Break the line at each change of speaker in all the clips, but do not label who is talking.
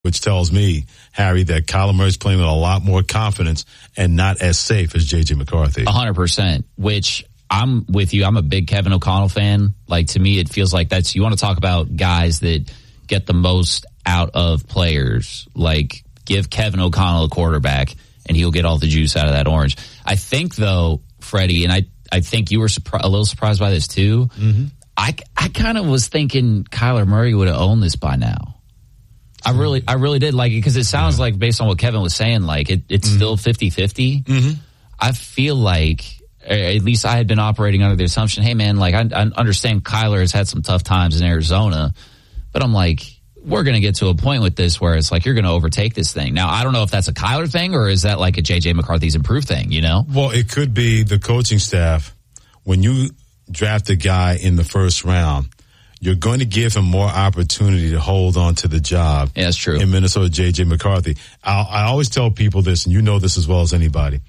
which tells me, Harry, that Kyler Murray's playing with a lot more confidence and not as safe as J.J. McCarthy.
100%, which I'm with you. I'm a big Kevin O'Connell fan. Like, to me, it feels like you want to talk about guys that get the most out of players. Like, give Kevin O'Connell a quarterback, and he'll get all the juice out of that orange. I think, though, Freddie, and I think you were a little surprised by this, too. Mm-hmm. I kind of was thinking Kyler Murray would have owned this by now. I really did, like, because it sounds like, based on what Kevin was saying, like it's still 50-50. Mm-hmm. I feel like, at least I had been operating under the assumption, hey man, like I understand Kyler has had some tough times in Arizona, but I'm like, we're going to get to a point with this where it's like you're going to overtake this thing. Now, I don't know if that's a Kyler thing or is that like a J.J. McCarthy's improved thing, you know?
Well, it could be the coaching staff. When you draft a guy in the first round, you're going to give him more opportunity to hold on to the job.
Yeah, that's true.
In Minnesota, J.J. McCarthy. I always tell people this, and you know this as well as anybody.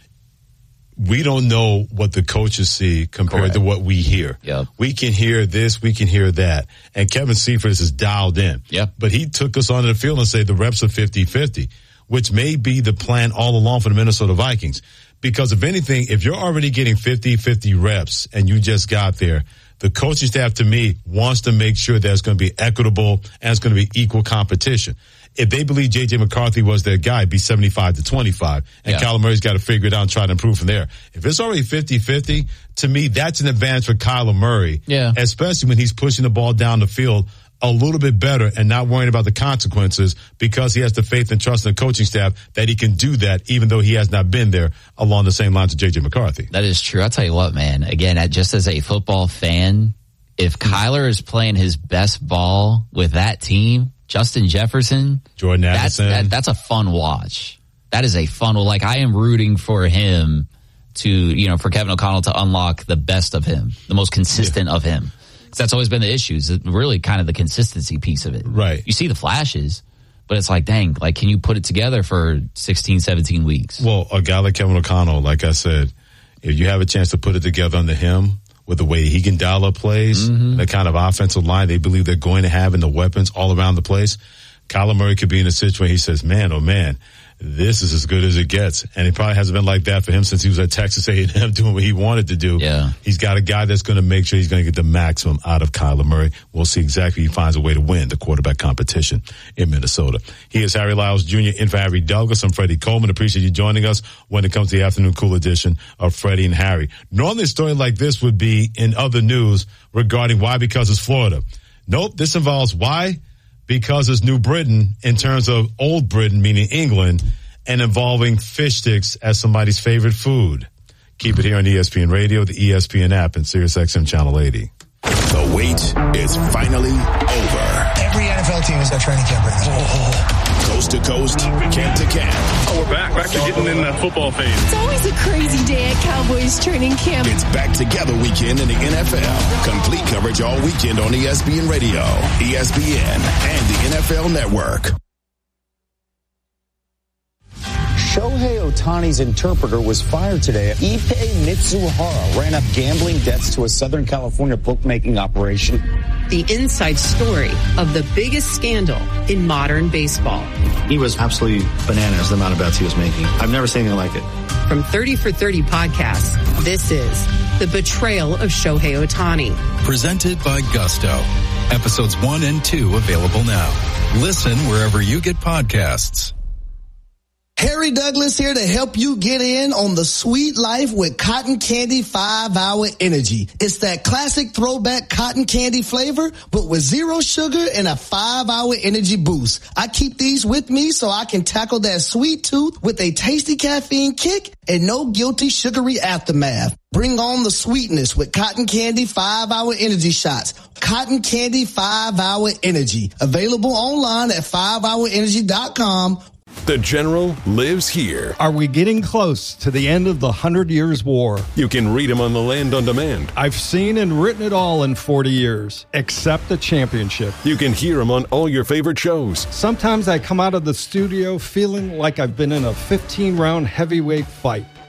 We don't know what the coaches see compared to what we hear.
Yep.
We can hear this, we can hear that. And Kevin Seifert is dialed in.
Yep.
But he took us onto the field and said the reps are 50-50, which may be the plan all along for the Minnesota Vikings. Because if anything, if you're already getting 50-50 reps and you just got there, the coaching staff, to me, wants to make sure that it's going to be equitable and it's going to be equal competition. If they believe J.J. McCarthy was their guy, it'd be 75-25. And Kyler Murray's got to figure it out and try to improve from there. If it's already 50-50, to me, that's an advantage for Kyler Murray.
Yeah.
Especially when he's pushing the ball down the field a little bit better and not worrying about the consequences because he has the faith and trust in the coaching staff that he can do that even though he has not been there along the same lines of J.J. McCarthy.
That is true. I'll tell you what, man. Again, just as a football fan, if Kyler is playing his best ball with that team, Justin Jefferson,
Jordan Addison,
that's a fun watch. That is a fun, like I am rooting for him to, for Kevin O'Connell to unlock the best of him, the most consistent of him. That's always been the issue. It's really kind of the consistency piece of it.
Right.
You see the flashes, but it's like, dang, like, can you put it together for 16, 17 weeks?
Well, a guy like Kevin O'Connell, like I said, if you have a chance to put it together under him with the way he can dial up plays, the kind of offensive line they believe they're going to have and the weapons all around the place, Kyler Murray could be in a situation where he says, man, oh man, this is as good as it gets. And it probably hasn't been like that for him since he was at Texas A&M doing what he wanted to do.
Yeah.
He's got a guy that's going to make sure he's going to get the maximum out of Kyler Murray. We'll see exactly if he finds a way to win the quarterback competition in Minnesota. He is Harry Lyles Jr. in for Harry Douglas. I'm Freddie Coleman. Appreciate you joining us when it comes to the afternoon cool edition of Freddie and Harry. Normally a story like this would be in other news regarding why, because it's Florida. Nope, this involves why, because it's New Britain in terms of Old Britain, meaning England, and involving fish sticks as somebody's favorite food. Keep it here on ESPN Radio, the ESPN app, and SiriusXM Channel 80.
The wait is finally over.
Every NFL team is at training camp right now.
Coast to coast, camp to camp.
Oh, we're back to getting in the football phase.
It's always a crazy day at Cowboys training camp.
It's back together weekend in the NFL. Complete coverage all weekend on ESPN Radio, ESPN, and the NFL Network.
Shohei Ohtani's interpreter was fired today. Ippei Mitsuhara ran up gambling debts to a Southern California bookmaking operation.
The inside story of the biggest scandal in modern baseball.
He was absolutely bananas, the amount of bets he was making. I've never seen anything like it.
From 30 for 30 podcasts, this is The Betrayal of Shohei Ohtani.
Presented by Gusto. Episodes 1 and 2 available now. Listen wherever you get podcasts.
Harry Douglas here to help you get in on the sweet life with Cotton Candy 5-Hour Energy. It's that classic throwback cotton candy flavor, but with zero sugar and a 5-hour energy boost. I keep these with me so I can tackle that sweet tooth with a tasty caffeine kick and no guilty sugary aftermath. Bring on the sweetness with Cotton Candy 5-Hour Energy Shots. Cotton Candy 5-Hour Energy. Available online at 5hourenergy.com.
The General lives here.
Are we getting close to the end of the 100 Years' War?
You can read him on the Land on Demand.
I've seen and written it all in 40 years, except the championship.
You can hear him on all your favorite shows.
Sometimes I come out of the studio feeling like I've been in a 15-round heavyweight fight.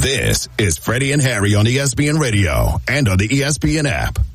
This is Freddie and Harry on ESPN Radio and on the ESPN app.